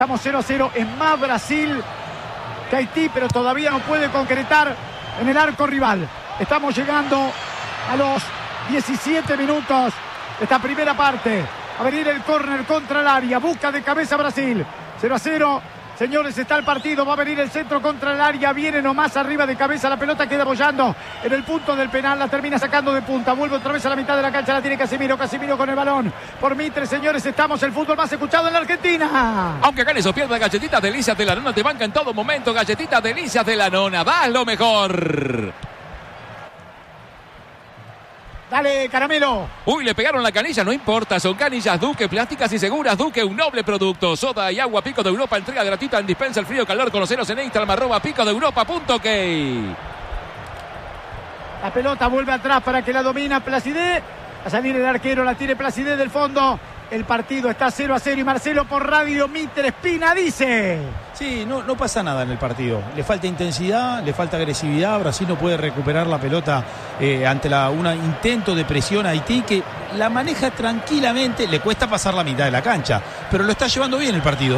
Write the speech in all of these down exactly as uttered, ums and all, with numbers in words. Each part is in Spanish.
Estamos cero a cero, es más Brasil que Haití, pero todavía no puede concretar en el arco rival. Estamos llegando a los diecisiete minutos de esta primera parte. A venir el córner contra el área, busca de cabeza Brasil. cero a cero, señores, está el partido. Va a venir el centro contra el área, viene nomás arriba de cabeza, la pelota queda bollando en el punto del penal, la termina sacando de punta, vuelve otra vez a la mitad de la cancha, la tiene Casemiro, Casemiro con el balón, por Mitre, señores, estamos el fútbol más escuchado en la Argentina. Aunque ganes o pierdas, galletitas delicias de la nona te banca en todo momento. Galletitas delicias de la nona, das lo mejor. Dale, Caramelo. Uy, le pegaron la canilla, no importa. Son canillas Duque, plásticas y seguras. Duque, un noble producto. Soda y agua Pico de Europa. Entrega gratuita en dispensa el frío calor. Conoceros en Instagram, arroba pico de europa punto ok. La pelota vuelve atrás para que la domina Placidé. A salir el arquero, la tiene Placidé del fondo. El partido está cero a cero y Marcelo por radio Mitre Espina dice: sí, no, no pasa nada en el partido. Le falta intensidad, le falta agresividad. Brasil no puede recuperar la pelota eh, ante la, un intento de presión a Haití que la maneja tranquilamente. Le cuesta pasar la mitad de la cancha, pero lo está llevando bien el partido.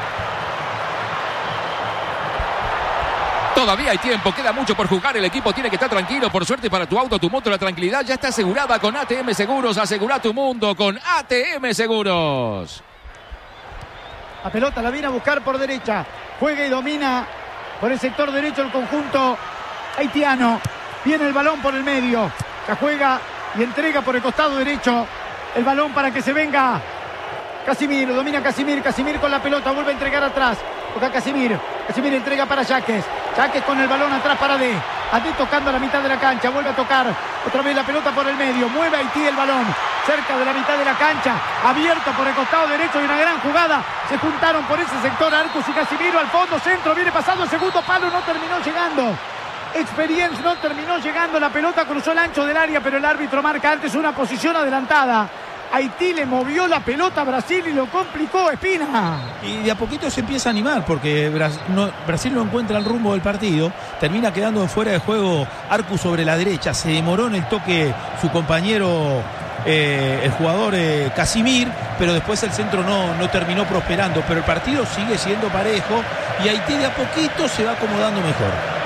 Todavía hay tiempo, queda mucho por jugar, el equipo tiene que estar tranquilo. Por suerte para tu auto, tu moto, la tranquilidad ya está asegurada con A T M Seguros. Asegura tu mundo con A T M Seguros. La pelota la viene a buscar por derecha, juega y domina por el sector derecho el conjunto haitiano. Viene el balón por el medio, la juega y entrega por el costado derecho el balón para que se venga Casimiro, domina Casimir, Casimir con la pelota, vuelve a entregar atrás. Toca Casimir, Casimir entrega para Jaques, Jaques con el balón atrás para D, A D tocando la mitad de la cancha, vuelve a tocar otra vez la pelota por el medio, mueve a Haití el balón, cerca de la mitad de la cancha, abierto por el costado derecho y una gran jugada, se juntaron por ese sector Arcus y Casimiro, al fondo, centro, viene pasando el segundo palo, no terminó llegando. Experience no terminó llegando, la pelota cruzó el ancho del área, pero el árbitro marca antes una posición adelantada. Haití le movió la pelota a Brasil y lo complicó, Espina. Y de a poquito se empieza a animar porque Brasil no, Brasil no encuentra el rumbo del partido. Termina quedando en fuera de juego Arcus sobre la derecha. Se demoró en el toque su compañero, eh, el jugador eh, Casimir, pero después el centro no, no terminó prosperando. Pero el partido sigue siendo parejo y Haití de a poquito se va acomodando mejor.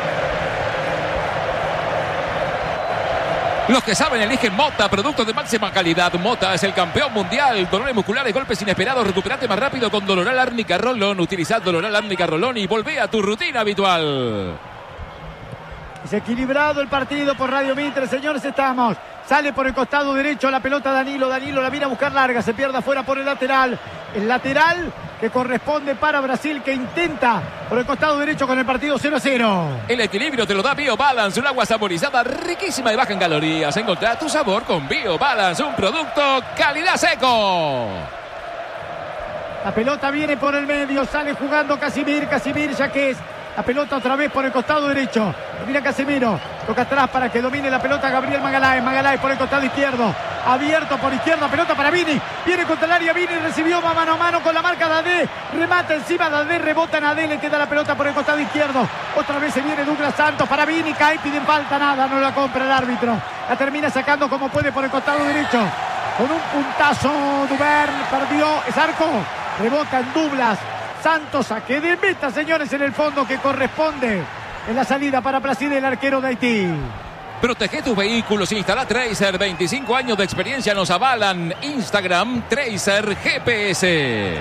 Los que saben eligen Mota, productos de máxima calidad. Mota es el campeón mundial. Dolores musculares, golpes inesperados. Recuperate más rápido con Doloral Árnica Rolón. Utilizad Doloral Árnica Rolón y volvé a tu rutina habitual. Desequilibrado el partido por Radio Mitre, señores, estamos. Sale por el costado derecho la pelota Danilo. Danilo la viene a buscar larga, se pierde afuera por el lateral. El lateral que corresponde para Brasil, que intenta por el costado derecho con el partido cero a cero. El equilibrio te lo da BioBalance, un agua saborizada riquísima y baja en calorías. Encontrá tu sabor con BioBalance, un producto calidad seco. La pelota viene por el medio, sale jugando Casimir, Casimir Jaques. La pelota otra vez por el costado derecho. Mira Casemiro. Toca atrás para que domine la pelota Gabriel Magaláes. Magaláes por el costado izquierdo. Abierto por izquierda. Pelota para Vini. Viene contra el área. Vini recibió mano a mano con la marca de Adé. Remata encima de Adé. Rebota en Adé. Le queda la pelota por el costado izquierdo. Otra vez se viene Douglas Santos para Vini. Cae. Piden falta. Nada. No la compra el árbitro. La termina sacando como puede por el costado derecho. Con un puntazo. Duvern perdió. Es arco. Rebota en Douglas Santos, saque de meta, señores, en el fondo que corresponde en la salida para Brasil, el arquero de Haití. Protege tus vehículos, instala Tracer, veinticinco años de experiencia nos avalan. Instagram, Tracer G P S.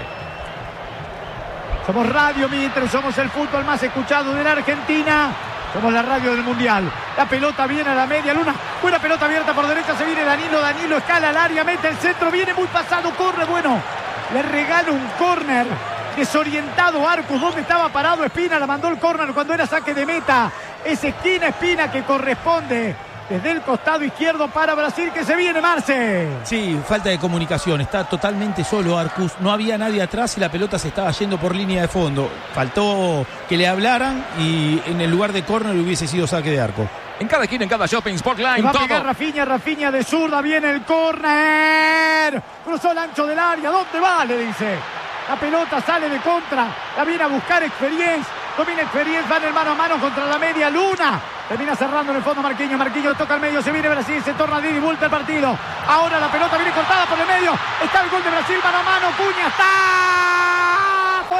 Somos Radio Mitre, somos el fútbol más escuchado de la Argentina. Somos la radio del Mundial. La pelota viene a la media luna. Buena pelota abierta por derecha, se viene Danilo. Danilo escala al área, mete el centro, viene muy pasado, corre, bueno. Le regala un córner. Desorientado Arcus, ¿dónde estaba parado Espina? La mandó el córner cuando era saque de meta. Es esquina Espina que corresponde desde el costado izquierdo para Brasil, que se viene, Marce. Sí, falta de comunicación, está totalmente solo Arcus, no había nadie atrás y la pelota se estaba yendo por línea de fondo. Faltó que le hablaran y en el lugar de córner hubiese sido saque de arco. En cada esquina, en cada shopping, Sportline, va a todo. pegar Rafinha, Rafinha de zurda, viene el córner. Cruzó el ancho del área, ¿dónde va? Le dice. La pelota sale de contra, la viene a buscar Experience, domina Experience, va en el mano a mano contra la media luna. Termina cerrando en el fondo Marquinhos, Marquinhos toca al medio, se viene Brasil, se torna de ida y vuelta el partido. Ahora la pelota viene cortada por el medio, está el gol de Brasil, mano a mano, Cunha, está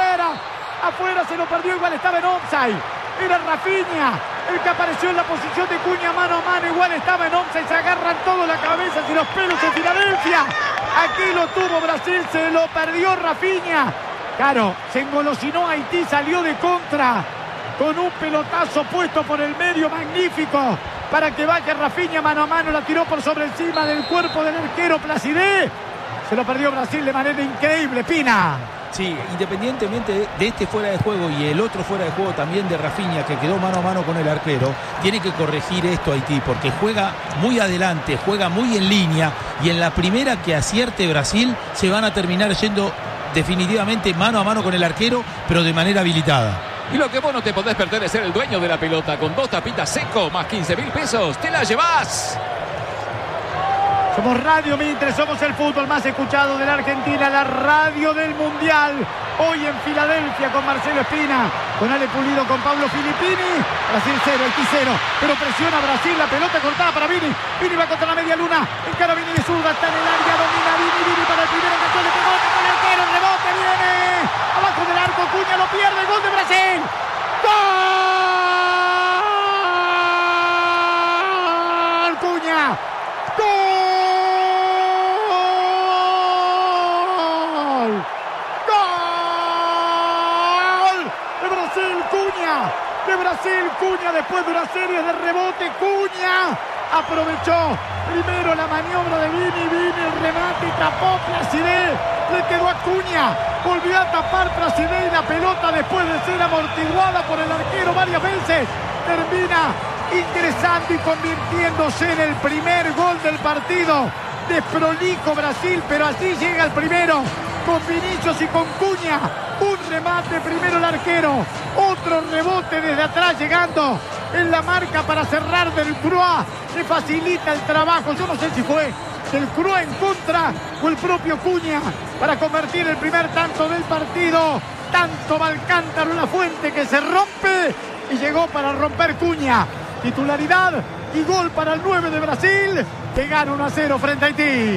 afuera, se lo perdió, igual estaba en offside. Era Rafinha el que apareció en la posición de Cunha mano a mano, igual estaba en offside, se agarran todos la cabeza y los pelos en Filadelfia. Aquí lo tuvo Brasil, se lo perdió Rafinha. Claro, se engolosinó Haití, salió de contra con un pelotazo puesto por el medio magnífico para que vaya Rafinha mano a mano, la tiró por sobre encima del cuerpo del arquero Placide. Se lo perdió Brasil de manera increíble, Pina. Sí, independientemente de este fuera de juego y el otro fuera de juego también de Rafinha, que quedó mano a mano con el arquero, tiene que corregir esto Haití, porque juega muy adelante, juega muy en línea, y en la primera que acierte Brasil se van a terminar yendo definitivamente mano a mano con el arquero, pero de manera habilitada. Y lo que vos no te podés perder es ser el dueño de la pelota. Con dos tapitas seco más quince mil pesos, te la llevás. Somos Radio Mitre, somos el fútbol más escuchado de la Argentina, la radio del Mundial. Hoy en Filadelfia con Marcelo Espina, con Ale Pulido, con Pablo Filippini. Brasil cero, Haití cero, pero presiona Brasil, la pelota cortada para Vini. Vini va contra la media luna, encara Vini de zurda, está en el área, domina Vini, Vini para el primero, que le pegó, con el arquero, el rebote viene. Abajo del arco, Cunha lo pierde, gol de Brasil. ¡Gol! Cunha. ¡Gol! De Brasil, Cunha, después de una serie de rebote, Cunha aprovechó primero la maniobra de Vini, Vini el remate y tapó Placide, le quedó a Cunha, volvió a tapar Placide y la pelota, después de ser amortiguada por el arquero varias veces, termina ingresando y convirtiéndose en el primer gol del partido. Desprolijo Brasil, pero así llega el primero, con Vinicius y con Cunha. Un remate, primero el arquero, otro rebote desde atrás llegando en la marca para cerrar del Croix, le facilita el trabajo. Yo no sé si fue del Croix en contra o el propio Cunha para convertir el primer tanto del partido. Tanto va el cántaro en la fuente que se rompe y llegó para romper Cunha. Titularidad y gol para el nueve de Brasil, que gana uno a cero frente a Haití.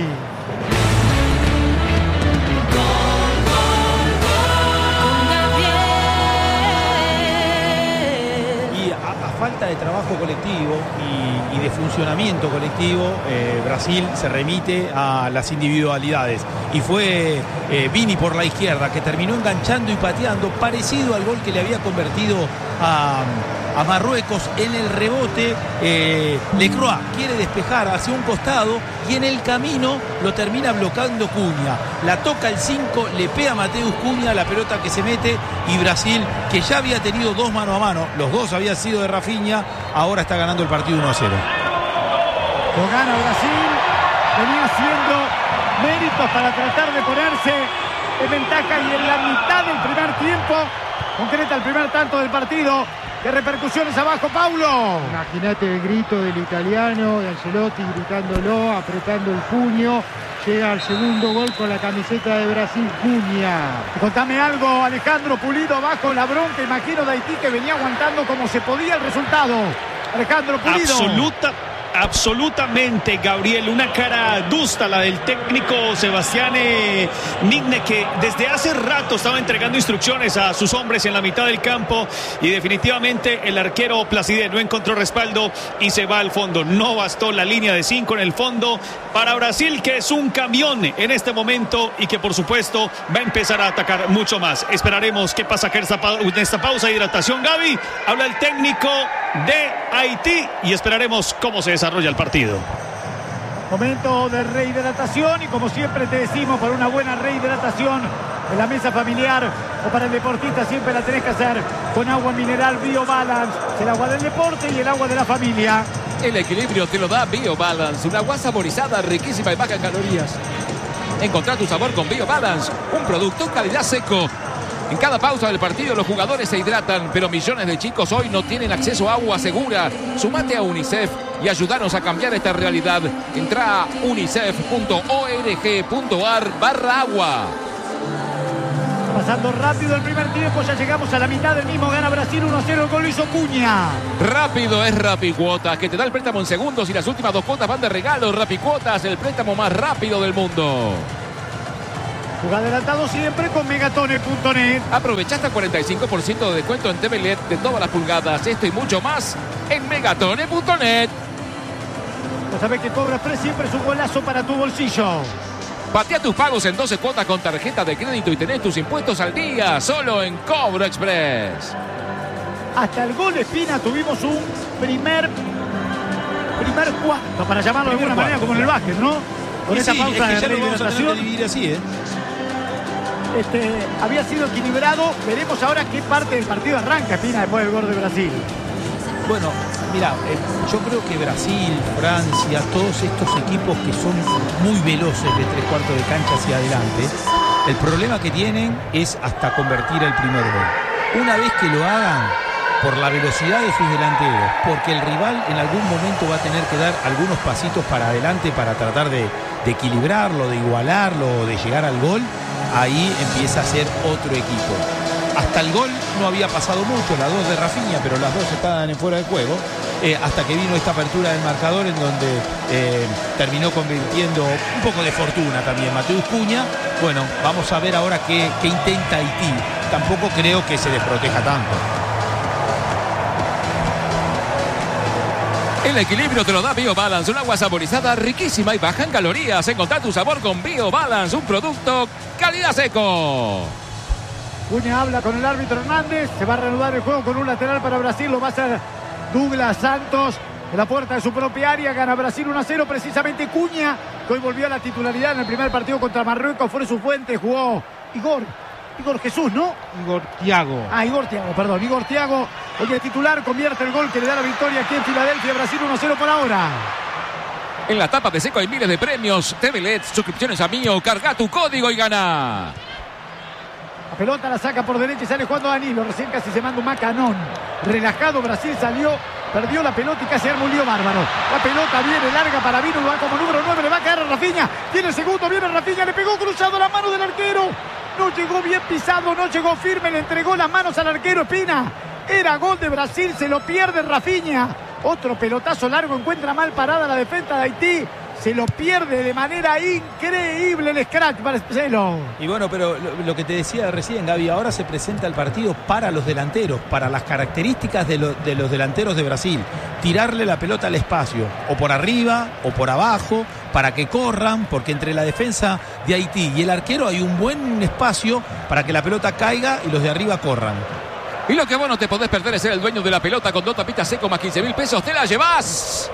Falta de trabajo colectivo y, y de funcionamiento colectivo, eh, Brasil se remite a las individualidades y fue eh, Vini por la izquierda que terminó enganchando y pateando, parecido al gol que le había convertido a, a Marruecos en el rebote. eh, Lecroix quiere despejar hacia un costado y en el camino lo termina bloqueando Cunha, la toca el cinco, le pega a Mateus Cunha, la pelota que se mete, y Brasil, que ya había tenido dos mano a mano, los dos habían sido de Rafinha, ahora está ganando el partido uno a cero. Lo gana Brasil, venía haciendo méritos para tratar de ponerse en ventaja y en la mitad del primer tiempo concreta el primer tanto del partido. ¿Qué repercusiones abajo, Paulo? Imagínate el grito del italiano, de Ancelotti gritándolo, apretando el puño. Llega al segundo gol con la camiseta de Brasil, Cunha. Contame algo, Alejandro Pulido, bajo la bronca, imagino, de Haití, que venía aguantando como se podía el resultado. Alejandro Pulido. Absoluta. Absolutamente, Gabriel, una cara adusta la del técnico Sebastián eh, Migne, que desde hace rato estaba entregando instrucciones a sus hombres en la mitad del campo, y definitivamente el arquero Placide no encontró respaldo y se va al fondo. No bastó la línea de cinco en el fondo para Brasil, que es un camión en este momento y que por supuesto va a empezar a atacar mucho más. Esperaremos qué pasa en esta, pa- en esta pausa de hidratación. Gaby, habla el técnico de Haití y esperaremos cómo se desarrolla el partido. Momento de rehidratación, y como siempre te decimos, para una buena rehidratación en la mesa familiar o para el deportista siempre la tenés que hacer con agua mineral BioBalance, el agua del deporte y el agua de la familia. El equilibrio te lo da BioBalance, una agua saborizada, riquísima y baja en calorías. Encontrá tu sabor con BioBalance, un producto calidad seco. En cada pausa del partido los jugadores se hidratan, pero millones de chicos hoy no tienen acceso a agua segura. Sumate a UNICEF y ayúdanos a cambiar esta realidad. Entrá a unicef punto org punto ar barra agua. Pasando rápido el primer tiempo, ya llegamos a la mitad del mismo, gana Brasil uno a cero, el gol lo hizo Cunha. Rápido es Rapicuotas, que te da el préstamo en segundos y las últimas dos cuotas van de regalo. Rapicuotas, el préstamo más rápido del mundo. Juega adelantado siempre con megatone punto net. Aprovecha hasta cuarenta y cinco por ciento de descuento en T V L E D de todas las pulgadas. Esto y mucho más en megatone punto net. Ya sabes que Cobra Express siempre es un golazo para tu bolsillo. Patea tus pagos en doce cuotas con tarjeta de crédito y tenés tus impuestos al día. Solo en Cobra Express. Hasta el gol Espina tuvimos un primer primer cuarto, para llamarlo de alguna manera, como en el básquet, ¿no? Con esa sí, pausa es que de ya lo vamos a tener que rehidratación. dividir así, ¿eh? Este, había sido equilibrado. Veremos ahora qué parte del partido arranca Espina después del gol de Brasil. Bueno, mira, eh, yo creo que Brasil, Francia, todos estos equipos que son muy veloces de tres cuartos de cancha hacia adelante, el problema que tienen es hasta convertir el primer gol. Una vez que lo hagan, por la velocidad de sus delanteros, porque el rival en algún momento va a tener que dar algunos pasitos para adelante para tratar de, de equilibrarlo, de igualarlo, de llegar al gol, ahí empieza a ser otro equipo. Hasta el gol no había pasado mucho, las dos de Rafinha, pero las dos estaban en fuera de juego, eh, hasta que vino esta apertura del marcador en donde eh, terminó convirtiendo un poco de fortuna también Mateus Cunha. Bueno, vamos a ver ahora qué, qué intenta Haití. Tampoco creo que se desproteja tanto. El equilibrio te lo da BioBalance, un agua saborizada riquísima y baja en calorías. Encontrá tu sabor con BioBalance, un producto calidad seco. Cunha habla con el árbitro Hernández. Se va a reanudar el juego con un lateral para Brasil. Lo va a hacer Douglas Santos en la puerta de su propia área. Gana Brasil uno a cero. Precisamente Cunha, que hoy volvió a la titularidad en el primer partido contra Marruecos. Fue su fuente. Jugó Igor. Igor Jesús, ¿no? Igor Thiago. Ah, Igor Thiago, perdón. Igor Thiago, hoy el titular, convierte el gol que le da la victoria aquí en Filadelfia. Brasil uno a cero por ahora. En la tapa de Seco hay miles de premios. T V L E D, suscripciones a Mío. Carga tu código y gana. La pelota la saca por derecha y sale jugando Danilo. Recién casi se manda un macanón. Relajado, Brasil salió, perdió la pelota y casi armó un lío bárbaro. La pelota viene larga para Vino, lo va como número nueve, le va a caer a Rafinha. Tiene el segundo, viene Rafinha, le pegó cruzado la mano del arquero. No llegó bien pisado, no llegó firme, le entregó las manos al arquero Espina. Era gol de Brasil, se lo pierde Rafinha. Otro pelotazo largo, encuentra mal parada la defensa de Haití. Se lo pierde de manera increíble el scratch para Marcelo. Y bueno, pero lo, lo que te decía recién, Gaby, ahora se presenta el partido para los delanteros, para las características de, lo, de los delanteros de Brasil. Tirarle la pelota al espacio, o por arriba, o por abajo, para que corran, porque entre la defensa de Haití y el arquero hay un buen espacio para que la pelota caiga y los de arriba corran. Y lo que vos no te podés perder es ser el dueño de la pelota con dos tapitas Seco más quince mil pesos. ¡Te la llevás!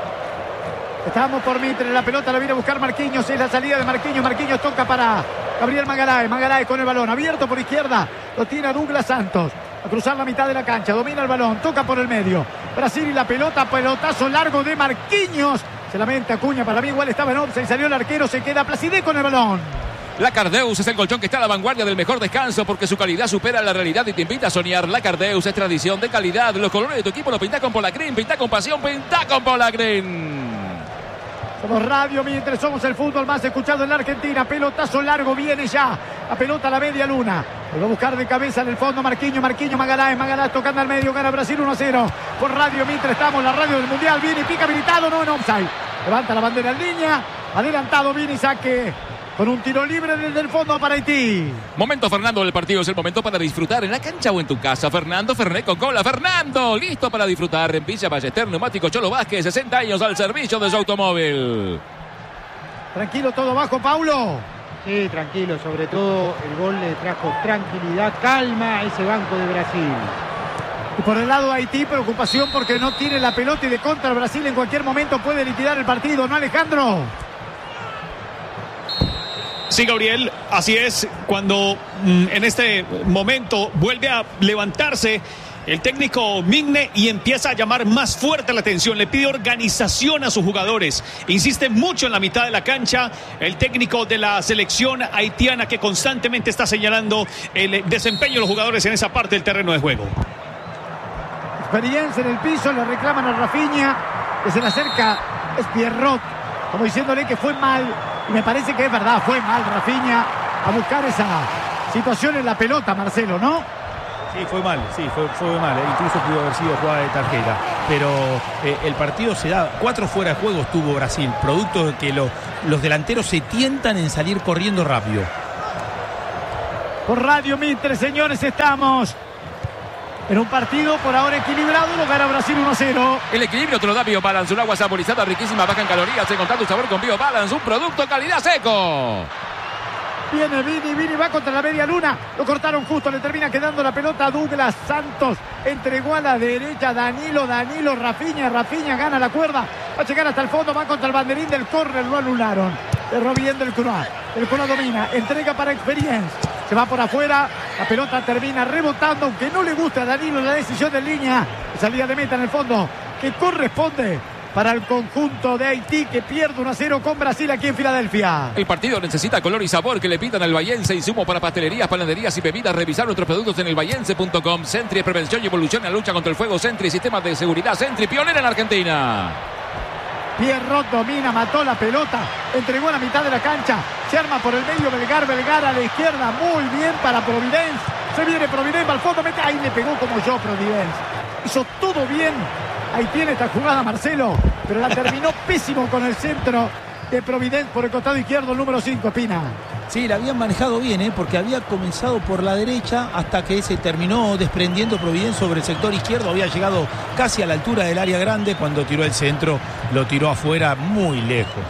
Estamos por Mitre, la pelota la viene a buscar Marquinhos, es la salida de Marquinhos, Marquinhos toca para Gabriel Magaláes, Magaláes con el balón, abierto por izquierda, lo tiene a Douglas Santos, a cruzar la mitad de la cancha, domina el balón, toca por el medio, Brasil y la pelota, pelotazo largo de Marquinhos, se lamenta Cunha, para mí igual estaba en offside, salió el arquero, se queda Placidé con el balón. La Cardeus es el colchón que está a la vanguardia del mejor descanso porque su calidad supera la realidad y te invita a soñar. La Cardeus es tradición de calidad, los colores de tu equipo lo pintá con Polacrin, pintá con pasión, pintá con Polacrin. Somos Radio Mitre, somos el fútbol más escuchado en la Argentina. Pelotazo largo, viene ya. La pelota a la media luna. Lo va a buscar de cabeza en el fondo Marquinhos, Marquinhos, Magaláes, Magaláes tocando al medio. Gana Brasil uno a cero. Por Radio Mitre estamos, la radio del Mundial. Viene y pica habilitado, no en offside. Levanta la bandera en línea. Adelantado, viene y saque. Con un tiro libre desde el fondo para Haití. Momento Fernando del partido, es el momento para disfrutar en la cancha o en tu casa. Fernando Fernet con cola. Fernando, listo para disfrutar en Villa Ballester, Neumático Cholo Vázquez, sesenta años al servicio de su automóvil. Tranquilo, todo bajo, Paulo. Sí, tranquilo, sobre todo el gol le trajo tranquilidad, calma a ese banco de Brasil. Y por el lado de Haití, preocupación porque no tiene la pelota y de contra Brasil en cualquier momento puede liquidar el partido, ¿no, Alejandro? Sí, Gabriel, así es. Cuando mm, en este momento vuelve a levantarse el técnico Migne y empieza a llamar más fuerte la atención, le pide organización a sus jugadores, insiste mucho en la mitad de la cancha el técnico de la selección haitiana que constantemente está señalando el desempeño de los jugadores en esa parte del terreno de juego. Experiencia en el piso, le reclaman a Rafinha, que se le acerca, es Pierrot, como diciéndole que fue mal, y me parece que es verdad, fue mal Rafinha a buscar esa situación en la pelota, Marcelo, ¿no? Sí, fue mal, sí, fue, fue mal, eh. Incluso pudo haber sido jugada de tarjeta, pero eh, el partido se da, cuatro fuera de juego tuvo Brasil, producto de que lo, los delanteros se tientan en salir corriendo rápido. por Radio Mitre, señores, estamos en un partido por ahora equilibrado. Lo gana Brasil uno a cero. El equilibrio te lo da BioBalance, un agua saborizada riquísima, baja en calorías, encontrando tu sabor con BioBalance, un producto calidad seco. Viene Vini, Vini va contra la media luna. Lo cortaron justo, le termina quedando la pelota a Douglas Santos. Entregó a la derecha Danilo, Danilo, Rafinha, Rafinha gana la cuerda. Va a llegar hasta el fondo, va contra el banderín del córner, lo anularon. Erró bien del Croat. El Croat domina, entrega para Experience. Se va por afuera, la pelota termina rebotando, aunque no le gusta a Danilo la decisión de línea. Salida de meta en el fondo, que corresponde para el conjunto de Haití, que pierde uno a cero con Brasil aquí en Filadelfia. El partido necesita color y sabor que le pidan al Bahiense. Insumo para pastelerías, panaderías y bebidas. Revisar nuestros productos en el bahiense punto com. Sentry, prevención y evolución en la lucha contra el fuego. Sentry, sistemas de seguridad. Sentry, pionera en Argentina. Pierrot domina, mató la pelota, entregó a la mitad de la cancha. Se arma por el medio Belgar, Belgar a la izquierda. Muy bien para Providence. Se viene Providence al fondo, mete. Ahí le pegó como yo Providence. Hizo todo bien. Ahí tiene esta jugada Marcelo, pero la terminó pésimo con el centro de Providence por el costado izquierdo, el número cinco, Espina. Sí, la habían manejado bien, ¿eh? Porque había comenzado por la derecha hasta que se terminó desprendiendo Providence sobre el sector izquierdo. Había llegado casi a la altura del área grande. Cuando tiró el centro, lo tiró afuera muy lejos.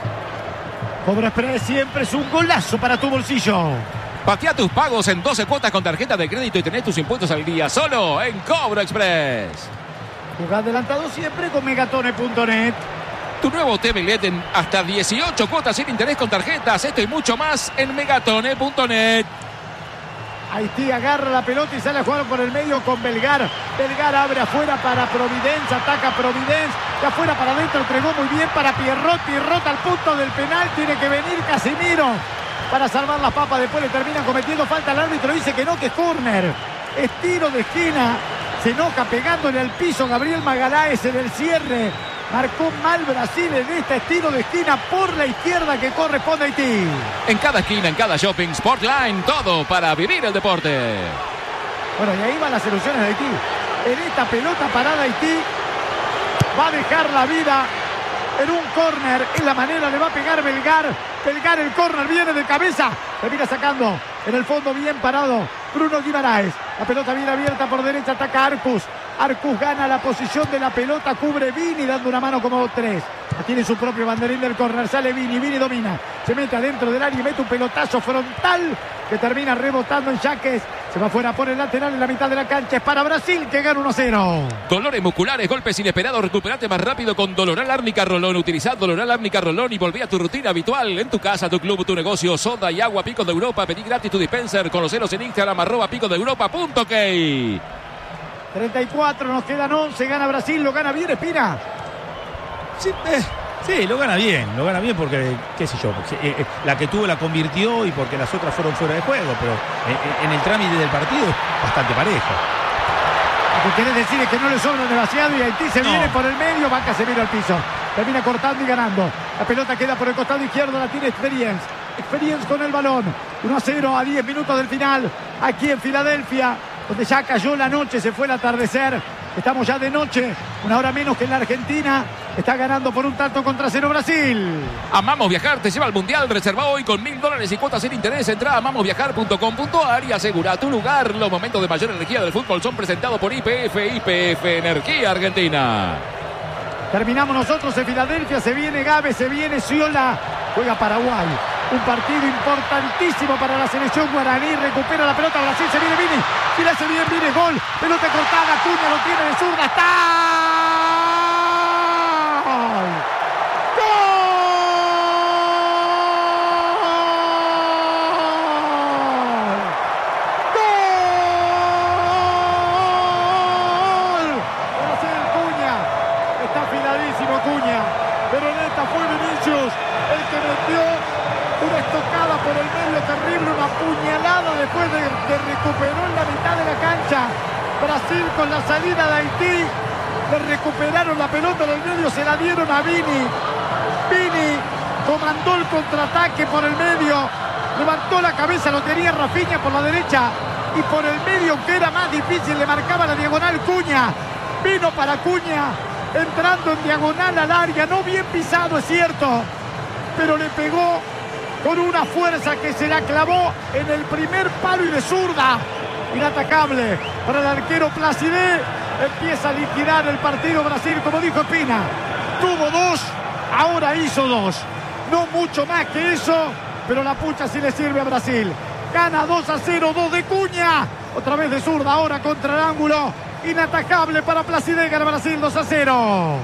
Cobra Express siempre es un golazo para tu bolsillo. Patea tus pagos en doce cuotas con tarjeta de crédito y tenés tus impuestos al día solo en Cobra Express. Jugá adelantado siempre con megatone punto net. Tu nuevo T V L E D en hasta dieciocho cuotas sin interés con tarjetas. Esto y mucho más en megatone punto net. Haití agarra la pelota y sale a jugar por el medio con Belgar. Belgar abre afuera para Providence, ataca Providence. De afuera para adentro, entregó muy bien para Pierrot. Pierrot al punto del penal, tiene que venir Casimiro para salvar las papas. Después le terminan cometiendo falta. El árbitro dice que no, que es córner. Es tiro de esquina. Se enoja pegándole al piso Gabriel Magaláes en el cierre. Marcó mal Brasil en este estilo de esquina por la izquierda que corresponde a Haití. En cada esquina, en cada shopping, Sportline, todo para vivir el deporte. Bueno, y ahí van las soluciones de Haití. En esta pelota parada Haití va a dejar la vida en un córner. Es la manera, le va a pegar Belgar. Belgar, el córner viene de cabeza. Termina sacando en el fondo, bien parado Bruno Guimaraes. La pelota bien abierta por derecha, ataca Arcus. Arcus gana la posición de la pelota, cubre Vini dando una mano como tres. Tiene su propio banderín del córner, sale Vini, Vini domina, se mete adentro del área y mete un pelotazo frontal que termina rebotando en Yaques. Se va fuera por el lateral en la mitad de la cancha. Es para Brasil que gana uno a cero. Dolores musculares, golpes inesperados, recuperate más rápido con Doloral Árnica Rolón. Utilizad Doloral Árnica Rolón y volvé a tu rutina habitual en tu casa, tu club, tu negocio. Soda y agua Pico de Europa. Pedí gratis tu dispenser. Conoceros en Instagram arroba pico de europa punto ok. treinta y cuatro, nos quedan once. Gana Brasil, lo gana bien Espina. Sí, eh, sí, lo gana bien, lo gana bien porque, qué sé yo, porque, eh, eh, la que tuvo la convirtió y porque las otras fueron fuera de juego, pero eh, en el trámite del partido es bastante parejo. Lo que querés decir es que no le sobra demasiado y Haití se no. viene por el medio, va Casemiro al piso. Termina cortando y ganando. La pelota queda por el costado izquierdo, la tiene Experience. Experience con el balón. uno a cero a diez minutos del final, aquí en Filadelfia, donde ya cayó la noche, se fue el atardecer. Estamos ya de noche, una hora menos que en la Argentina. Está ganando por un tanto contra cero Brasil. Amamos Viajar, te lleva al Mundial. Reserva hoy con mil dólares y cuotas sin interés. Entra a amamos viajar punto com punto a r y asegura tu lugar. Los momentos de mayor energía del fútbol son presentados por Y P F. Y P F Energía Argentina. Terminamos nosotros en Filadelfia. Se viene Gabe, se viene Ciola. Juega Paraguay. Un partido importantísimo para la selección guaraní. Recupera la pelota Brasil. Se viene Vini. Si le hace bien, viene gol. Pelota cortada. Acuña lo tiene de zurda. ¡Está! Después de, de recuperó en la mitad de la cancha Brasil con la salida de Haití, le recuperaron la pelota en el medio, se la dieron a Vini. Vini comandó el contraataque por el medio, levantó la cabeza, lo tenía Rafinha por la derecha y por el medio, que era más difícil, le marcaba la diagonal Cuña. Vino para Cuña, entrando en diagonal al área, no bien pisado, es cierto, pero le pegó con una fuerza que se la clavó en el primer palo y de zurda. Inatacable para el arquero Placide. Empieza a liquidar el partido Brasil, como dijo Espina. Tuvo dos, ahora hizo dos. No mucho más que eso, pero la pucha sí le sirve a Brasil. Gana dos a cero, dos de Cuña. Otra vez de zurda, ahora contra el ángulo. Inatacable para Placide, gana Brasil dos a cero.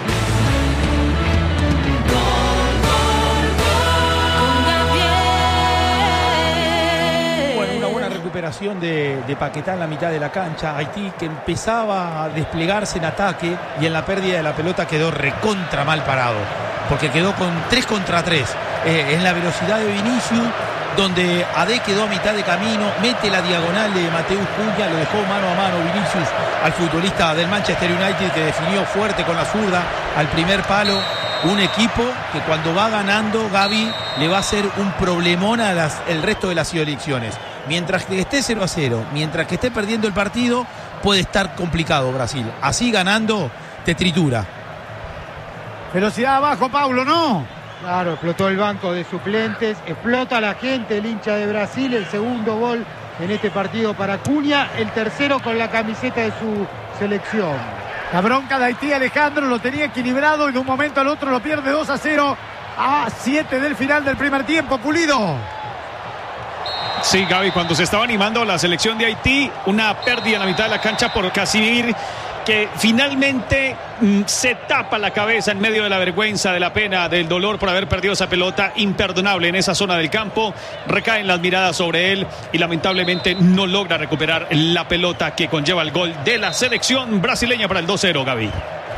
Recuperación de, de Paquetá en la mitad de la cancha. Haití, que empezaba a desplegarse en ataque, y en la pérdida de la pelota quedó recontra mal parado, porque quedó con tres contra tres. Eh, en la velocidad de Vinicius, donde Ade quedó a mitad de camino, mete la diagonal de Mateus Cunha, lo dejó mano a mano Vinicius al futbolista del Manchester United, que definió fuerte con la zurda al primer palo. Un equipo que cuando va ganando, Gaby, le va a hacer un problemón a las, el resto de las selecciones. Mientras que esté cero a cero, mientras que esté perdiendo el partido, puede estar complicado Brasil. Así ganando, te tritura. Velocidad abajo, Paulo, ¿no? Claro, explotó el banco de suplentes, explota la gente, el hincha de Brasil. El segundo gol en este partido para Cunha, el tercero con la camiseta de su selección. La bronca de Haití, Alejandro, lo tenía equilibrado y de un momento al otro lo pierde dos a cero a siete del final del primer tiempo. Pulido. Sí, Gaby, cuando se estaba animando la selección de Haití, una pérdida en la mitad de la cancha por Casimir, que finalmente mmm, se tapa la cabeza en medio de la vergüenza, de la pena, del dolor por haber perdido esa pelota imperdonable en esa zona del campo. Recaen las miradas sobre él y lamentablemente no logra recuperar la pelota que conlleva el gol de la selección brasileña para el dos cero, Gaby.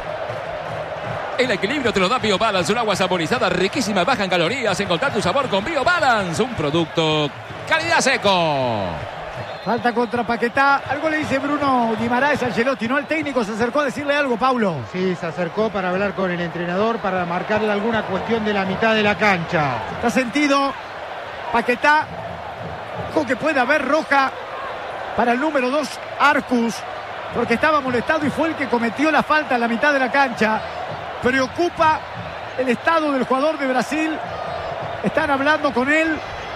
El equilibrio te lo da BioBalance, un agua saborizada riquísima, baja en calorías. Encontrar tu sabor con BioBalance, un producto calidad seco. Falta contra Paquetá. Algo le dice Bruno Guimaraes a Ancelotti, ¿no? El técnico se acercó a decirle algo, Paulo. Sí, se acercó para hablar con el entrenador, para marcarle alguna cuestión de la mitad de la cancha. Está sentido Paquetá. Ojo que puede haber roja para el número dos, Arcus, porque estaba molestado y fue el que cometió la falta en la mitad de la cancha. Preocupa el estado del jugador de Brasil. Están hablando con él.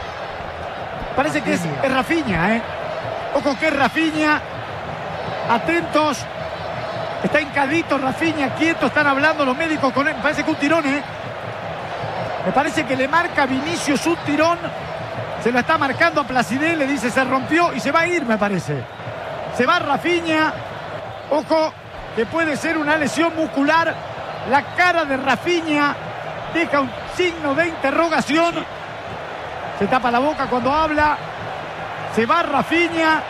Parece que es, es Rafinha, ¿eh? Ojo que es Rafinha. Atentos. Está hincadito Rafinha, quieto. Están hablando los médicos con él. Me parece que un tirón, ¿eh? Me parece que le marca a Vinicius un tirón. Se lo está marcando a Placide. Le dice se rompió y se va a ir, me parece. Se va Rafinha. Ojo que puede ser una lesión muscular. La cara de Rafinha deja un signo de interrogación. Se tapa la boca cuando habla. Se va Rafinha.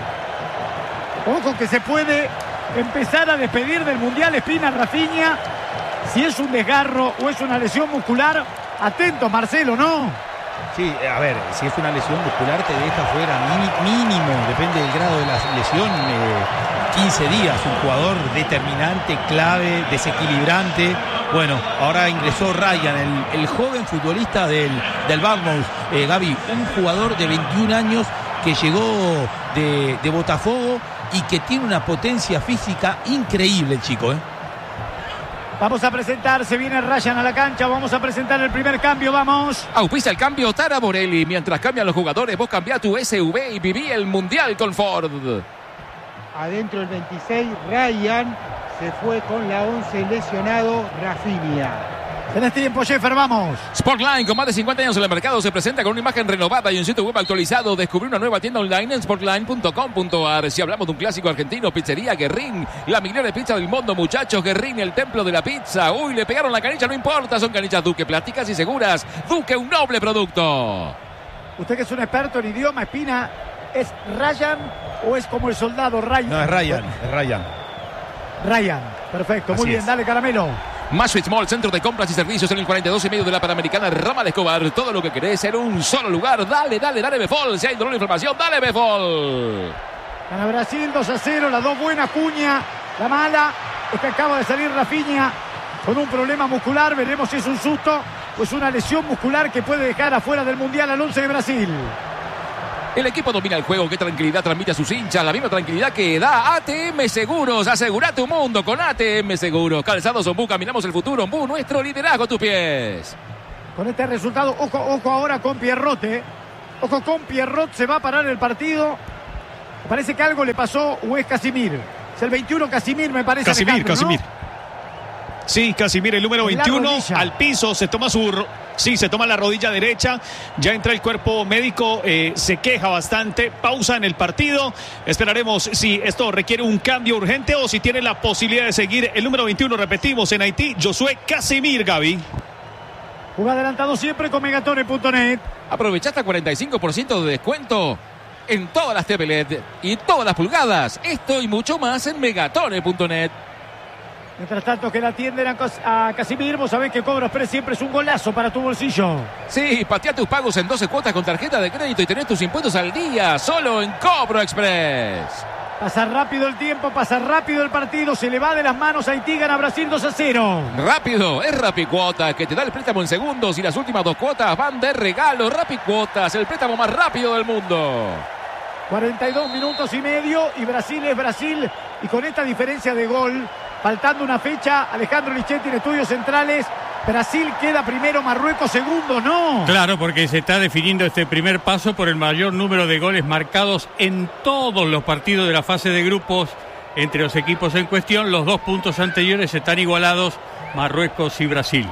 Ojo que se puede empezar a despedir del Mundial Espina Rafinha. Si es un desgarro o es una lesión muscular. Atento, Marcelo, ¿no? Sí, a ver, si es una lesión muscular te deja fuera mínimo, depende del grado de la lesión, eh, quince días. Un jugador determinante, clave, desequilibrante. Bueno, ahora ingresó Ryan, el, el joven futbolista del, del Bournemouth, eh, Gaby, un jugador de veintiún años que llegó de, de Botafogo y que tiene una potencia física increíble el chico, ¿eh? Vamos a presentar, se viene Ryan a la cancha, vamos a presentar el primer cambio, vamos. Auspicia el cambio Tara Borelli. Mientras cambian los jugadores, vos cambiá tu S U V y viví el Mundial con Ford. Adentro el veintiséis, Ryan se fue con la once, lesionado Rafinha. Tenés tiempo, Sheffer, vamos. Sportline, con más de cincuenta años en el mercado, se presenta con una imagen renovada y un sitio web actualizado. Descubrí una nueva tienda online en sportline punto com punto a r. Si hablamos de un clásico argentino, pizzería Guerrín, la mejor pizza del mundo, muchachos. Guerrín, el templo de la pizza. Uy, le pegaron la canilla, no importa, son canillas Duque, plásticas y seguras. Duque, un noble producto. Usted que es un experto en idioma, Espina, ¿es Ryan o es como el soldado Ryan? No, es Ryan, es Ryan. Ryan, perfecto, muy Así bien, es. Dale, Caramelo. Masfit Mall, centro de compras y servicios en el cuarenta y dos y medio de la Panamericana, Ramal Escobar. Todo lo que querés en un solo lugar. Dale, dale, dale, Befol. Si hay dolor de inflamación, dale, Befol. Gana Brasil dos a cero, las dos buenas, Cunha. La mala es que acaba de salir Rafinha con un problema muscular. Veremos si es un susto o es una lesión muscular que puede dejar afuera del Mundial al once de Brasil. El equipo domina el juego. Qué tranquilidad transmite a sus hinchas. La misma tranquilidad que da A T M Seguros. Asegura tu mundo con A T M Seguros. Calzados Ombú, caminamos el futuro. Ombú, nuestro liderazgo a tus pies. con este resultado. Ojo, ojo ahora con Pierrot, ¿eh? Ojo con Pierrot, se va a parar el partido. Parece que algo le pasó, o es Casimir. Es el veintiuno Casimir, me parece. Casimir, Alejandro, Casimir. ¿no? Sí, Casimir, el número En la veintiuno, rodilla. al piso, se toma su... Sí, se toma la rodilla derecha, ya entra el cuerpo médico, eh, se queja bastante, pausa en el partido. Esperaremos si esto requiere un cambio urgente o si tiene la posibilidad de seguir. El número veintiuno, repetimos, en Haití, Josué Casimir, Gaby. Juega adelantado siempre con megatone punto net. Aprovecha hasta cuarenta y cinco por ciento de descuento en todas las T V L E D y todas las pulgadas. Esto y mucho más en megatone punto net. Mientras tanto que la atienden a, Cos- a Casimir, vos sabés que Cobro Express siempre es un golazo para tu bolsillo. Sí, patea tus pagos en doce cuotas con tarjeta de crédito y tenés tus impuestos al día, solo en Cobro Express. Pasa rápido el tiempo, pasa rápido el partido, se le va de las manos a Haití, gana Brasil dos a cero. Rápido, es Rapicuota, que te da el préstamo en segundos y las últimas dos cuotas van de regalo. Rapicuotas, el préstamo más rápido del mundo. cuarenta y dos minutos y medio y Brasil es Brasil. Y con esta diferencia de gol, faltando una fecha, Alejandro Lichetti en Estudios Centrales, Brasil queda primero, Marruecos segundo, ¿no? Claro, porque se está definiendo este primer paso por el mayor número de goles marcados en todos los partidos de la fase de grupos entre los equipos en cuestión. Los dos puntos anteriores están igualados, Marruecos y Brasil.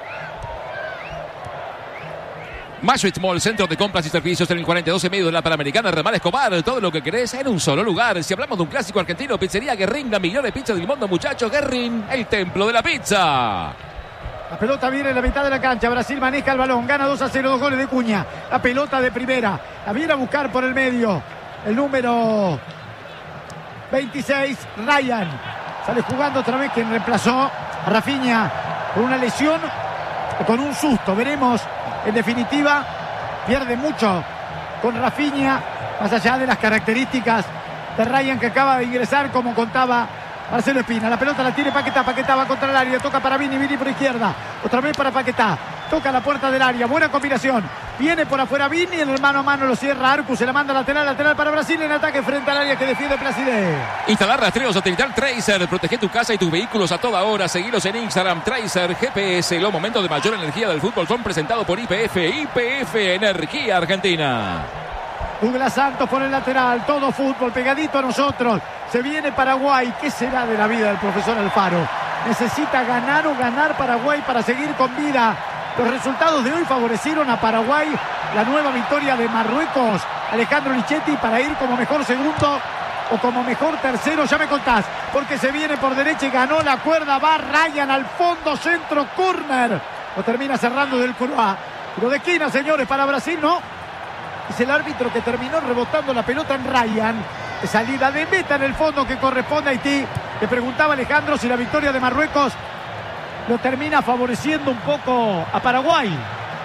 Mashuit Mall, centro de compras y servicios en el cuarenta y dos y medio de la Panamericana, Ramal Escobar. Todo lo que querés en un solo lugar. Si hablamos de un clásico argentino, pizzería Guerrín, la mejor pizza del mundo, muchachos. Guerrín, el templo de la pizza. La pelota viene en la mitad de la cancha. Brasil maneja el balón. Gana dos a cero. Dos goles de Cuña. La pelota de primera. La viene a buscar por el medio. El número veintiséis, Ryan. Sale jugando otra vez quien reemplazó a Rafinha con una lesión o con un susto. Veremos. En definitiva, pierde mucho con Rafinha. Más allá de las características de Ryan que acaba de ingresar, como contaba Marcelo Espina. La pelota la tiene Paquetá, Paquetá va contra el área, toca para Vini, Vini por izquierda, otra vez para Paquetá, toca la puerta del área, buena combinación, viene por afuera Vini, en el mano a mano lo cierra Arcus, se la manda lateral, lateral para Brasil, en ataque frente al área que defiende Placidé. Instalar rastreo satelital Tracer, protege tu casa y tus vehículos a toda hora, seguilos en Instagram, Tracer G P S, los momentos de mayor energía del fútbol son presentados por Y P F, Y P F Energía Argentina. Douglas Santos por el lateral, todo fútbol pegadito a nosotros. Se viene Paraguay. ¿Qué será de la vida del profesor Alfaro? Necesita ganar o ganar Paraguay para seguir con vida. Los resultados de hoy favorecieron a Paraguay. La nueva victoria de Marruecos, Alejandro Lichetti, para ir como mejor segundo o como mejor tercero, ya me contás, porque se viene por derecha y ganó la cuerda. Va Ryan al fondo, centro, corner. Lo termina cerrando del Croá. Pero de esquina, señores, para Brasil, ¿no? Es el árbitro que terminó rebotando la pelota en Ryan. De salida de meta en el fondo que corresponde a Haití. Le preguntaba Alejandro si la victoria de Marruecos lo termina favoreciendo un poco a Paraguay.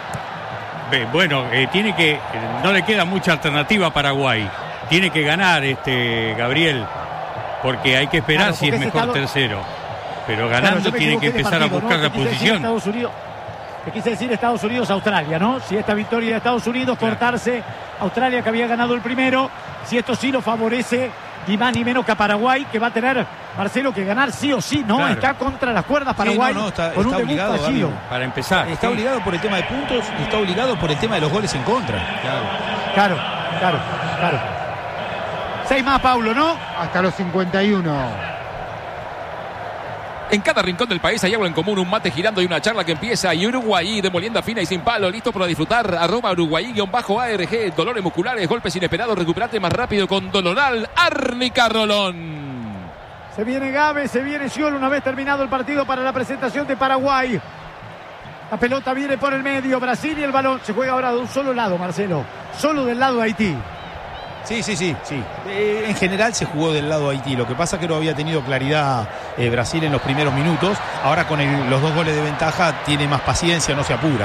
Bueno, eh, tiene que, no le queda mucha alternativa a Paraguay. Tiene que ganar, este Gabriel, porque hay que esperar Claro, si es porque mejor estado... tercero. Pero Claro, ganando yo me tiene que equivoqué de empezar partido, a buscar ¿no? la Te quise decir posición. Estados Unidos, te quise decir Estados Unidos-Australia, ¿no? Si esta victoria de Estados Unidos, Claro. cortarse Australia, que había ganado el primero, si esto sí lo favorece, ni más ni menos que a Paraguay, que va a tener, Marcelo, que ganar sí o sí, ¿no? Claro. Está contra las cuerdas Paraguay, Sí, no, no, está- con un está debut obligado, fallido. Gaby. Para empezar. Está obligado por el tema de puntos y está obligado por el tema de los goles en contra. Claro, claro, claro. Seis más, Paulo, ¿no? Hasta los cincuenta y uno. En cada rincón del país hay algo en común, un mate girando y una charla que empieza. Y Uruguay, de molienda fina y sin palo, listo para disfrutar. Arroba Uruguay-A R G, dolores musculares, golpes inesperados, recuperate más rápido con Doloral Árnica Rolón. Se viene Gabe, se viene Sciolo una vez terminado el partido para la presentación de Paraguay. La pelota viene por el medio, Brasil y el balón. Se juega ahora de un solo lado, Marcelo. Solo del lado de Haití. Sí, sí, sí, sí. Eh, en general se jugó del lado de Haití. Lo que pasa es que no había tenido claridad eh, Brasil en los primeros minutos. Ahora con el, los dos goles de ventaja tiene más paciencia, no se apura.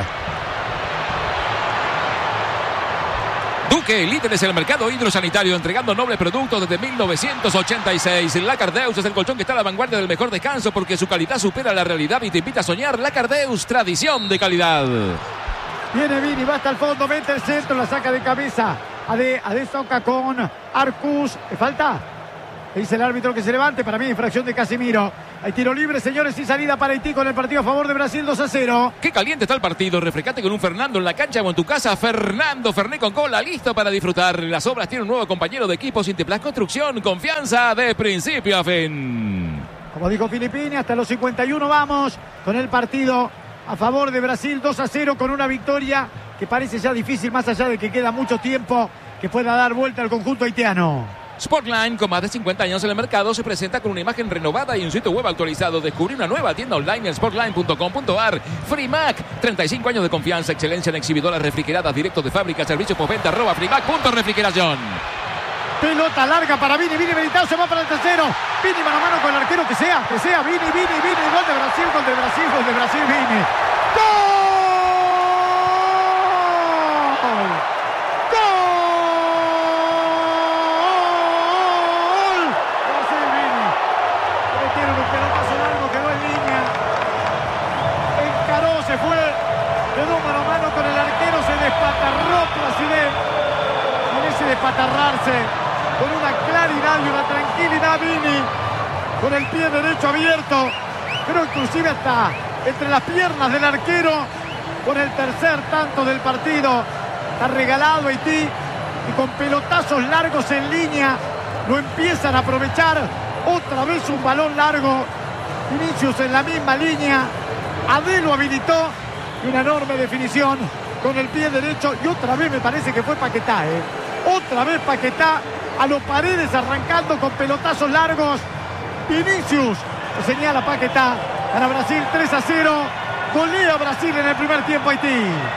Duque, líderes en el mercado hidrosanitario, entregando nobles productos desde mil novecientos ochenta y seis. Lacardeus es el colchón que está a la vanguardia del mejor descanso porque su calidad supera la realidad y te invita a soñar. Lacardeus, tradición de calidad. Viene Vini, va hasta el fondo, mete el centro, la saca de cabeza. Ade, Ade toca con Arcus. ¿Le falta? Dice el árbitro que se levante. Para mí, infracción de Casemiro. Hay tiro libre, señores, y salida para Haití con el partido a favor de Brasil, dos a cero. Qué caliente está el partido. Refrescate con un Fernando en la cancha o en tu casa. Fernando Fernet con cola, listo para disfrutar. Las obras tiene un nuevo compañero de equipo. Sinteplas Construcción. Confianza de principio a fin. Como dijo Filippini, hasta los cincuenta y uno vamos con el partido a favor de Brasil, dos a cero, con una victoria que parece ya difícil, más allá de que queda mucho tiempo que pueda dar vuelta al conjunto haitiano. Sportline, con más de cincuenta años en el mercado, se presenta con una imagen renovada y un sitio web actualizado. Descubrí una nueva tienda online en sportline punto com punto a r. Freemac, treinta y cinco años de confianza, excelencia en exhibidoras refrigeradas, directo de fábrica, servicio postventa, arroba freemac punto refrigeración. Pelota larga para Vini, Vini Militao, se va para el tercero. Vini mano a mano con el arquero, que sea, que sea, Vini, Vini, Vini, gol de Brasil, gol de Brasil, gol de Brasil, Vini. ¡Gol! Despatarrarse con una claridad y una tranquilidad Vini, con el pie derecho abierto, pero inclusive hasta entre las piernas del arquero, con el tercer tanto del partido. Está regalado Haití y con pelotazos largos en línea lo empiezan a aprovechar. Otra vez un balón largo, Vinicius en la misma línea, Adel lo habilitó y una enorme definición con el pie derecho, y otra vez me parece que fue Paquetá, ¿eh? Otra vez Paquetá a los Paredes arrancando con pelotazos largos. Vinicius lo señala Paquetá. Gana Brasil tres a cero. Golea Brasil en el primer tiempo Haití.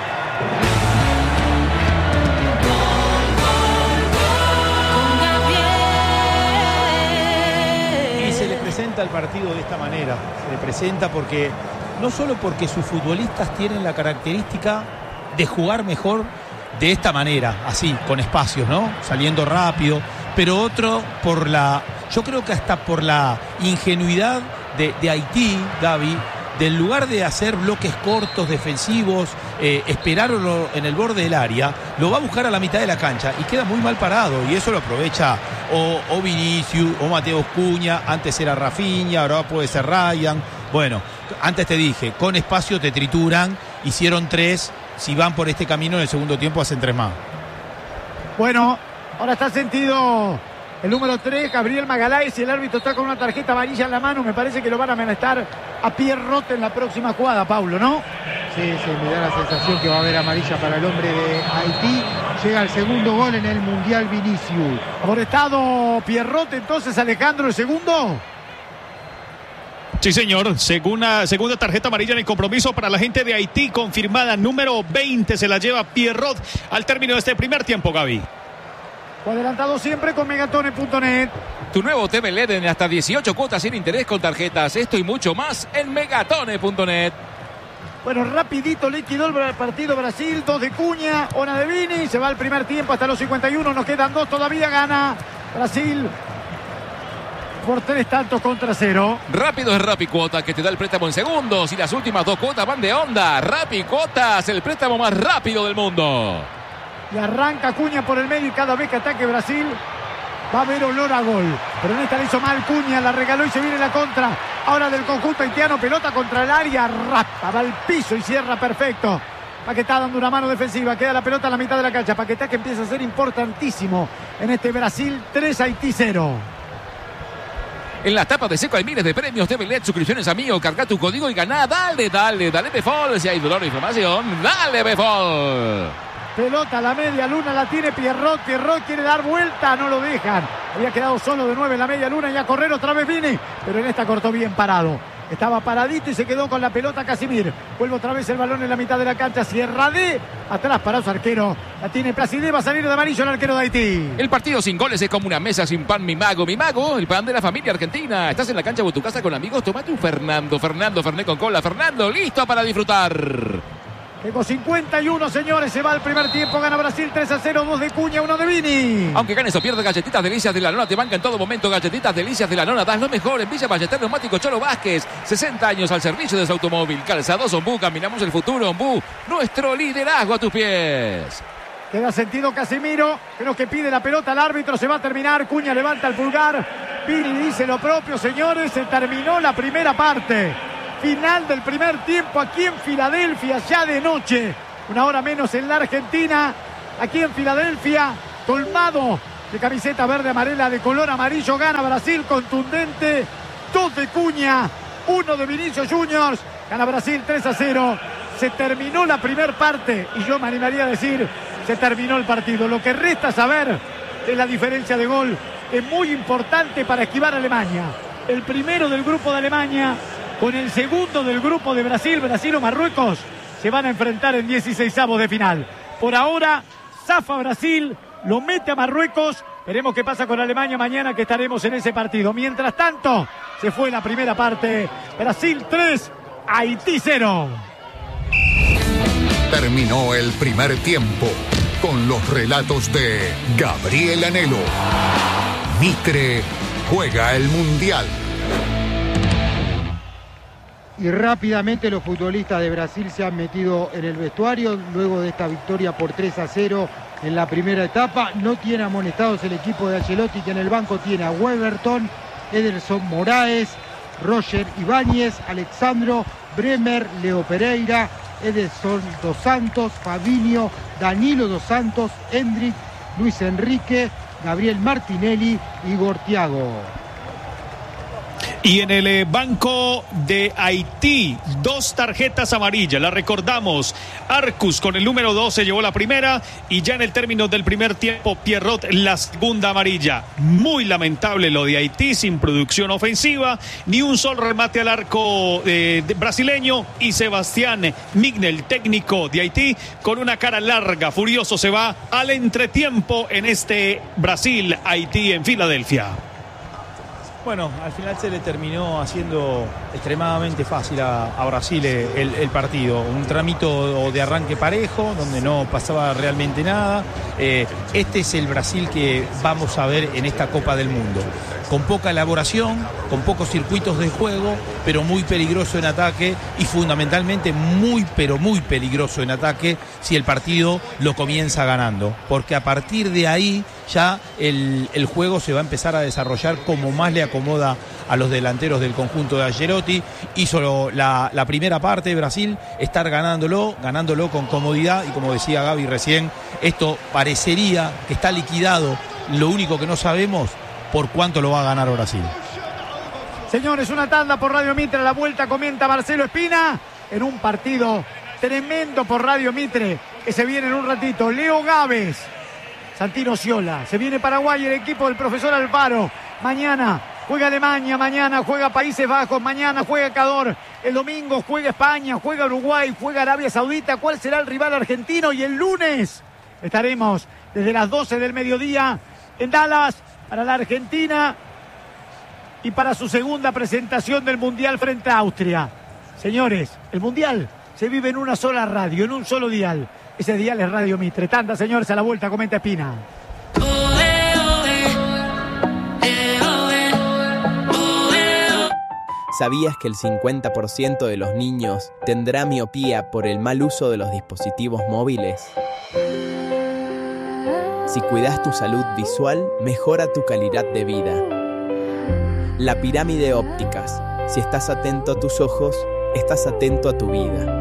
Y se le presenta el partido de esta manera. Se le presenta porque no solo porque sus futbolistas tienen la característica de jugar mejor de esta manera, así, con espacios, ¿no? Saliendo rápido, pero otro por la, yo creo que hasta por la ingenuidad de, de Haití, Gaby, del lugar de hacer bloques cortos, defensivos, eh, esperarlo en el borde del área, lo va a buscar a la mitad de la cancha y queda muy mal parado, y eso lo aprovecha o, o Vinicius, o Mateus Cunha, antes era Rafinha, ahora puede ser Ryan. Bueno, antes te dije, con espacio te trituran, hicieron tres. Si van por este camino en el segundo tiempo hacen tres más. Bueno, ahora está sentido el número tres, Gabriel Magaláes, y el árbitro está con una tarjeta amarilla en la mano. Me parece que lo van a amonestar a Pierrot en la próxima jugada, Paulo, ¿no? Sí, sí, me da la sensación que va a haber amarilla para el hombre de Haití. Llega el segundo gol en el Mundial Vinicius. Amonestado Pierrot, entonces, Alejandro, el segundo. Sí, señor. Segunda, segunda tarjeta amarilla en el compromiso para la gente de Haití, confirmada. Número veinte se la lleva Pierrot al término de este primer tiempo, Gaby. Fue adelantado siempre con megatone punto net. Tu nuevo T V L E D en hasta dieciocho cuotas sin interés con tarjetas. Esto y mucho más en megatone punto net. Bueno, rapidito liquidó el partido Brasil. Dos de Cunha, una de Vini. Se va al primer tiempo hasta los cincuenta y uno. Nos quedan dos todavía. Gana Brasil por tres tantos contra cero. Rápido es Rappi Cuota, que te da el préstamo en segundos, y las últimas dos cuotas van de onda. Rappi Cuotas, el préstamo más rápido del mundo. Y arranca Cunha por el medio, y cada vez que ataque Brasil va a haber olor a gol. Pero en esta le hizo mal Cunha, la regaló y se viene la contra. Ahora del conjunto haitiano, pelota contra el área, rapa, va al piso y cierra perfecto. Paquetá dando una mano defensiva, queda la pelota a la mitad de la cancha. Paquetá, que empieza a ser importantísimo en este Brasil tres, Haití cero. En las tapas de Seco hay miles de premios. T V L E D, suscripciones a Mío. Carga tu código y ganá. Dale, dale, dale Befol. Si hay dolor o inflamación, dale Befol. Pelota a la media luna, la tiene Pierrot. Pierrot quiere dar vuelta, no lo dejan. Había quedado solo de nueve en la media luna y a correr otra vez Vini. Pero en esta cortó bien parado. Estaba paradito y se quedó con la pelota Casimir. Vuelve otra vez el balón en la mitad de la cancha. Cierra de atrás para su arquero. La tiene Placide, va a salir de amarillo el arquero de Haití. El partido sin goles es como una mesa sin pan, mi mago, mi mago. El pan de la familia argentina. Estás en la cancha o en tu casa con amigos. Tomate un Fernando. Fernando, Fernet con cola. Fernando, listo para disfrutar. Tengo cincuenta y uno, señores. Se va el primer tiempo. Gana Brasil tres a cero. Dos de Cunha, uno de Vini. Aunque ganes o pierdas, Galletitas Delicias de la Nona te banca en todo momento. Galletitas Delicias de la Nona. Das lo mejor en Villa Ballester Neumático Cholo Vázquez. sesenta años al servicio de su automóvil. Calzados Ombú. Caminamos el futuro, Ombú. Nuestro liderazgo a tus pies. Queda sentido Casemiro. Creo que pide la pelota al árbitro. Se va a terminar. Cunha levanta el pulgar. Vini dice lo propio, señores. Se terminó la primera parte. Final del primer tiempo aquí en Filadelfia, ya de noche. Una hora menos en la Argentina. Aquí en Filadelfia, colmado de camiseta verde amarela de color amarillo. Gana Brasil contundente. Dos de Cunha, uno de Vinicius Juniors. Gana Brasil tres a cero. Se terminó la primera parte y yo me animaría a decir, se terminó el partido. Lo que resta saber es la diferencia de gol. Es muy importante para esquivar a Alemania. El primero del grupo de Alemania con el segundo del grupo de Brasil, Brasil o Marruecos, se van a enfrentar en dieciseisavos de final. Por ahora, zafa Brasil, lo mete a Marruecos. Veremos qué pasa con Alemania mañana, que estaremos en ese partido. Mientras tanto, se fue la primera parte. Brasil tres, Haití cero. Terminó el primer tiempo con los relatos de Gabriel Anhelo. Mitre juega el Mundial. Y rápidamente los futbolistas de Brasil se han metido en el vestuario luego de esta victoria por tres a cero en la primera etapa. No tiene amonestados el equipo de Ancelotti, que en el banco tiene a Weberton, Ederson Moraes, Roger Ibáñez, Alexandro Bremer, Leo Pereira, Ederson Dos Santos, Fabinho, Danilo Dos Santos, Hendrik, Luis Enrique, Gabriel Martinelli, Igor Thiago. Y en el eh, banco de Haití, dos tarjetas amarillas, la recordamos. Arcus con el número doce llevó la primera y ya en el término del primer tiempo, Pierrot la segunda amarilla. Muy lamentable lo de Haití, sin producción ofensiva, ni un solo remate al arco eh, brasileño. Y Sebastián Migne, el técnico de Haití, con una cara larga, furioso, se va al entretiempo en este Brasil-Haití en Filadelfia. Bueno, al final se le terminó haciendo extremadamente fácil a, a Brasil el, el partido. Un tramito de arranque parejo, donde no pasaba realmente nada. Eh, este es el Brasil que vamos a ver en esta Copa del Mundo. Con poca elaboración, con pocos circuitos de juego, pero muy peligroso en ataque y fundamentalmente muy, pero muy peligroso en ataque si el partido lo comienza ganando. Porque a partir de ahí ya el, el juego se va a empezar a desarrollar como más le acomoda a los delanteros del conjunto de Ancelotti. Hizo la, la primera parte de Brasil, estar ganándolo, ganándolo con comodidad, y como decía Gaby recién, esto parecería que está liquidado. Lo único que no sabemos por cuánto lo va a ganar Brasil. Señores, una tanda por Radio Mitre. A la vuelta comenta Marcelo Espina en un partido tremendo por Radio Mitre que se viene en un ratito. Leo Gávez, Santino Sciola, se viene Paraguay, el equipo del profesor Alfaro. Mañana juega Alemania, mañana juega Países Bajos, mañana juega Ecuador, el domingo juega España, juega Uruguay, juega Arabia Saudita. ¿Cuál será el rival argentino? Y el lunes estaremos desde las doce del mediodía en Dallas para la Argentina y para su segunda presentación del Mundial frente a Austria. Señores, el Mundial se vive en una sola radio, en un solo dial. Ese dial es Radio Mitre. Tanda, señores, a la vuelta comenta Espina. ¿Sabías que el cincuenta por ciento de los niños tendrá miopía por el mal uso de los dispositivos móviles? Si cuidas tu salud visual, mejora tu calidad de vida. La Pirámide Ópticas. Si estás atento a tus ojos, estás atento a tu vida.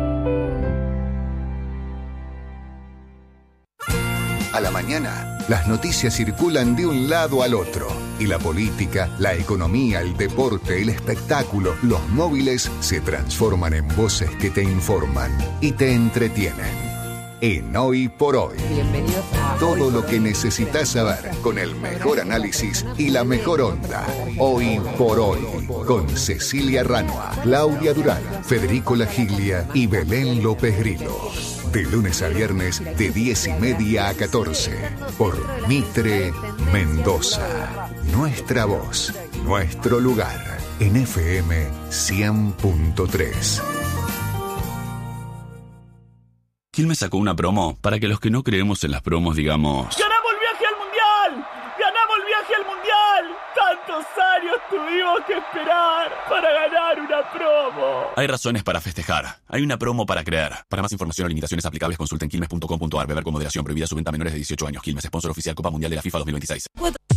A la mañana, las noticias circulan de un lado al otro. Y la política, la economía, el deporte, el espectáculo, los móviles se transforman en voces que te informan y te entretienen. En Hoy por Hoy. Bienvenidos a Todo Hoy lo que necesitas saber con el mejor análisis y la mejor onda. Hoy por Hoy. Con Cecilia Ranoa, Claudia Durán, Federico Lagiglia y Belén López Grillo. De lunes a viernes de diez y media a catorce. Por Mitre Mendoza. Nuestra voz, nuestro lugar. En F M cien punto tres. Quilmes sacó una promo para que los que no creemos en las promos digamos: ¡ganamos el viaje al Mundial! ¡Ganamos el viaje al Mundial! ¡Tantos años tuvimos que esperar para ganar una promo! Hay razones para festejar. Hay una promo para creer. Para más información o limitaciones aplicables, consulten quilmes punto com punto a r. Beber con moderación. Prohibida su venta a menores de dieciocho años. Quilmes, sponsor oficial Copa Mundial de la FIFA dos mil veintiséis.